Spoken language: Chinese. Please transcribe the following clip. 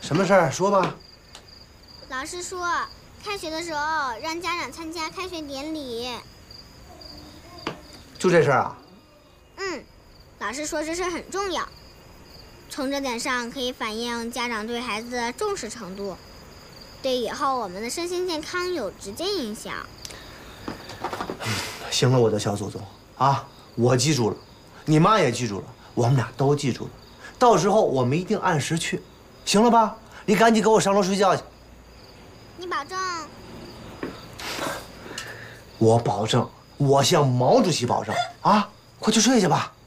什么事儿？说吧。 老师说，开学的时候让家长参加开学典礼。 就这事儿啊？ 老师说这事很重要，从这点上可以反映家长对孩子的重视程度，对以后我们的身心健康有直接影响。 行了，我的小祖宗啊，我记住了，你妈也记住了，我们俩都记住了。到时候我们一定按时去，行了吧？你赶紧给我上楼睡觉去。 你保证？ 我保证，我向毛主席保证啊！快去睡去吧。